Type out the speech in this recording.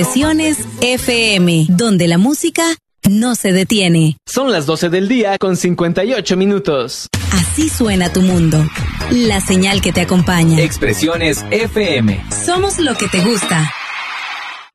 Expresiones FM, donde la música no se detiene. Son las 12 del día con 58 minutos. Así suena tu mundo. La señal que te acompaña. Expresiones FM. Somos lo que te gusta.